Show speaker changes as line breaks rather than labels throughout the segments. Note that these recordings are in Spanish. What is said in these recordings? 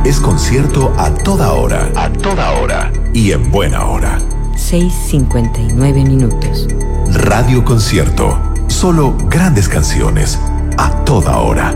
es concierto a toda hora. A toda hora. Y en buena hora.
6:59 minutos.
Radio Concierto. Solo grandes canciones. A toda hora.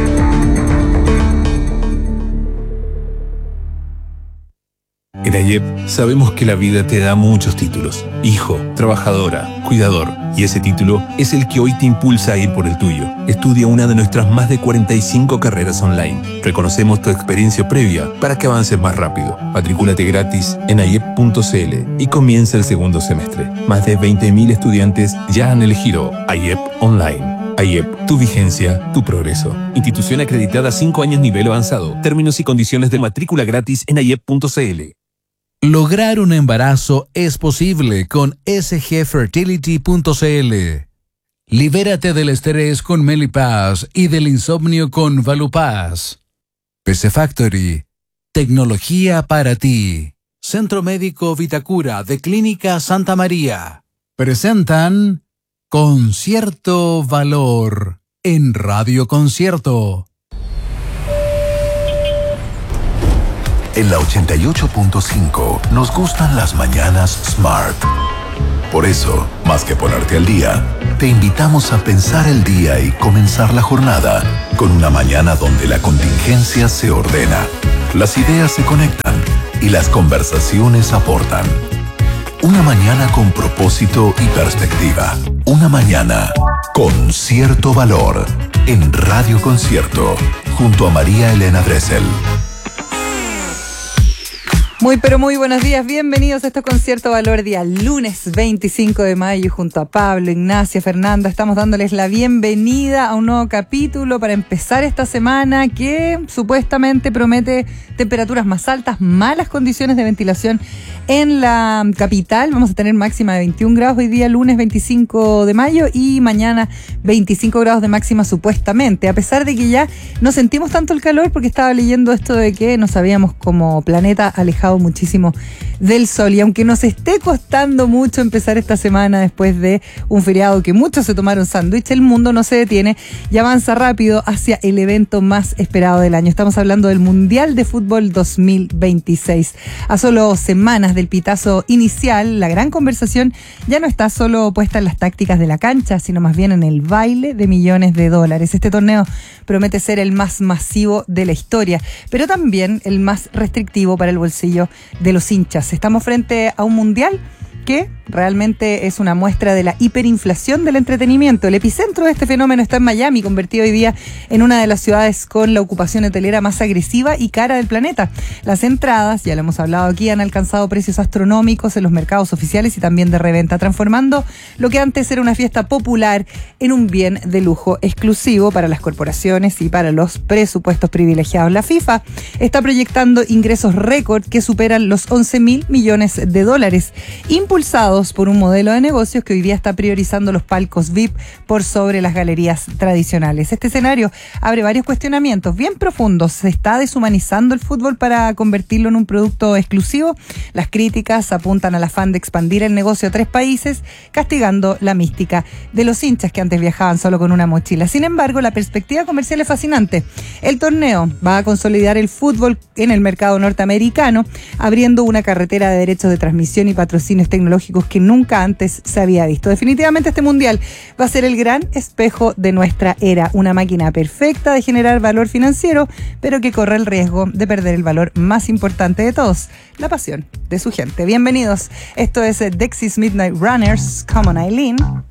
En AYEP sabemos que la vida te da muchos títulos. Hijo, trabajadora, cuidador. Y ese título es el que hoy te impulsa a ir por el tuyo. Estudia una de nuestras más de 45 carreras online. Reconocemos tu experiencia previa para que avances más rápido. Matricúlate gratis en ayep.cl y comienza el segundo semestre. Más de 20.000 estudiantes ya han elegido AYEP Online. AYEP, tu vigencia, tu progreso. Institución acreditada 5 años nivel avanzado. Términos y condiciones de matrícula gratis en ayep.cl.
Lograr un embarazo es posible con sgfertility.cl. Libérate del estrés con Melipaz y del insomnio con Valupaz. PC Factory. Tecnología para ti. Centro Médico Vitacura de Clínica Santa María. Presentan Concierto Valor en Radio Concierto.
En la 88.5 nos gustan las mañanas Smart. Por eso, más que ponerte al día, te invitamos a pensar el día y comenzar la jornada con una mañana donde la contingencia se ordena, las ideas se conectan y las conversaciones aportan. Una mañana con propósito y perspectiva. Una mañana con cierto valor en Radio Concierto junto a María Elena Dressel.
Muy pero muy buenos días, bienvenidos a este Concierto Valor día lunes 25 de mayo junto a Pablo, Ignacia, Fernanda. Estamos dándoles la bienvenida a un nuevo capítulo para empezar esta semana que supuestamente promete temperaturas más altas, malas condiciones de ventilación en la capital. Vamos a tener máxima de 21 grados hoy día lunes 25 de mayo y mañana 25 grados de máxima supuestamente, a pesar de que ya no sentimos tanto el calor porque estaba leyendo esto de que nos habíamos como planeta alejado muchísimo del sol, y aunque nos esté costando mucho empezar esta semana después de un feriado que muchos se tomaron sándwich, el mundo no se detiene y avanza rápido hacia el evento más esperado del año. Estamos hablando del Mundial de Fútbol 2026. A solo semanas del pitazo inicial, la gran conversación ya no está solo puesta en las tácticas de la cancha, sino más bien en el baile de millones de dólares. Este torneo promete ser el más masivo de la historia, pero también el más restrictivo para el bolsillo de los hinchas. Estamos frente a un mundial que realmente es una muestra de la hiperinflación del entretenimiento. El epicentro de este fenómeno está en Miami, convertido hoy día en una de las ciudades con la ocupación hotelera más agresiva y cara del planeta. Las entradas, ya lo hemos hablado aquí, han alcanzado precios astronómicos en los mercados oficiales y también de reventa, transformando lo que antes era una fiesta popular en un bien de lujo exclusivo para las corporaciones y para los presupuestos privilegiados. La FIFA está proyectando ingresos récord que superan los 11.000 millones de dólares, impulsados por un modelo de negocios que hoy día está priorizando los palcos VIP por sobre las galerías tradicionales. Este escenario abre varios cuestionamientos bien profundos. ¿Se está deshumanizando el fútbol para convertirlo en un producto exclusivo? Las críticas apuntan al afán de expandir el negocio a 3 países, castigando la mística de los hinchas que antes viajaban solo con una mochila. Sin embargo, la perspectiva comercial es fascinante. El torneo va a consolidar el fútbol en el mercado norteamericano, abriendo una carretera de derechos de transmisión y patrocinios tecnológicos que nunca antes se había visto. Definitivamente este mundial va a ser el gran espejo de nuestra era, una máquina perfecta de generar valor financiero, pero que corre el riesgo de perder el valor más importante de todos, la pasión de su gente. Bienvenidos, esto es Dexys Midnight Runners, Come on Eileen.